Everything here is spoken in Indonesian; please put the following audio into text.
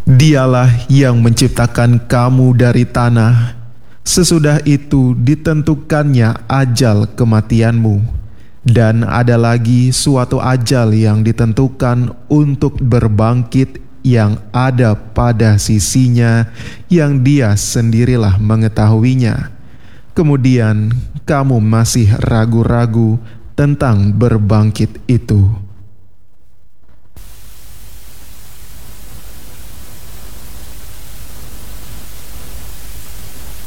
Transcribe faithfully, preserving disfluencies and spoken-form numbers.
Dialah yang menciptakan kamu dari tanah. Sesudah itu ditentukannya ajal kematianmu, dan ada lagi suatu ajal yang ditentukan untuk berbangkit yang ada pada sisinya, yang dia sendirilah mengetahuinya. Kemudian kamu masih ragu-ragu tentang berbangkit itu.